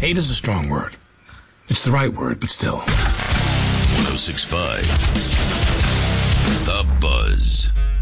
Hate is a strong word. It's the right word, but still. 106.5 The Buzz.